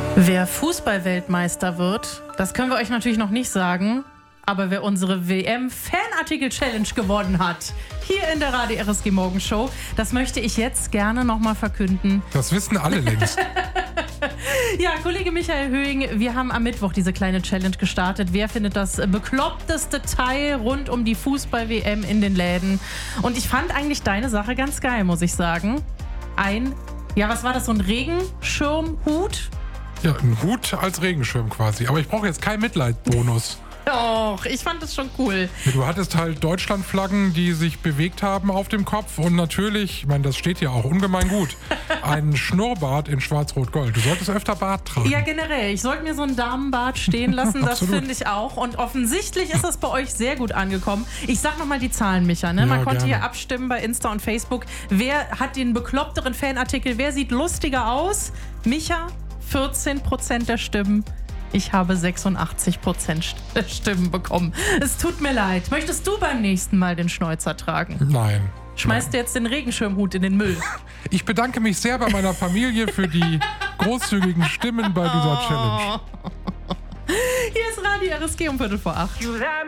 Wer Fußball-Weltmeister wird, das können wir euch natürlich noch nicht sagen. Aber wer unsere WM-Fanartikel-Challenge gewonnen hat, hier in der Radio RSG Morgenshow, das möchte ich jetzt gerne nochmal verkünden. Das wissen alle längst. Ja, Kollege Michael Höhing, wir haben am Mittwoch diese kleine Challenge gestartet. Wer findet das bekloppteste Teil rund um die Fußball-WM in den Läden? Und ich fand eigentlich deine Sache ganz geil, muss ich sagen. Was war das, so ein Regenschirmhut? Ja, ein Hut als Regenschirm quasi. Aber ich brauche jetzt keinen Mitleidbonus. Doch, ich fand das schon cool. Du hattest halt Deutschlandflaggen, die sich bewegt haben auf dem Kopf und natürlich, ich meine, das steht ja auch ungemein gut, ein Schnurrbart in Schwarz-Rot-Gold. Du solltest öfter Bart tragen. Ja, generell. Ich sollte mir so einen Damenbart stehen lassen, das finde ich auch. Und offensichtlich ist das bei euch sehr gut angekommen. Ich sag nochmal die Zahlen, Micha. Ne? Man konnte hier abstimmen bei Insta und Facebook. Wer hat den bekloppteren Fanartikel? Wer sieht lustiger aus? Micha, 14% der Stimmen. Ich habe 86% der Stimmen bekommen. Es tut mir leid. Möchtest du beim nächsten Mal den Schnäuzer tragen? Nein. Schmeißt du jetzt den Regenschirmhut in den Müll? Ich bedanke mich sehr bei meiner Familie für die großzügigen Stimmen bei dieser Challenge. Hier ist Radio RSG um 7:45.